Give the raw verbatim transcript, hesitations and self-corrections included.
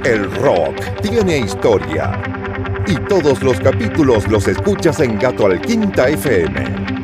El rock tiene historia. Y todos los capítulos los escuchas en Gato Alquinta F M.